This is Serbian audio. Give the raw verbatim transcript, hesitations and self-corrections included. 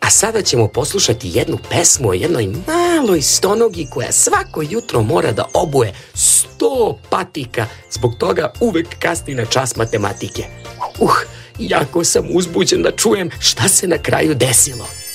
A sada ćemo poslušati jednu pesmu o jednoj maloj stonogi koja svako jutro mora da obuje sto patika, zbog toga uvek kasni na čas matematike. Uh, jako sam uzbuđen da čujem šta se na kraju desilo.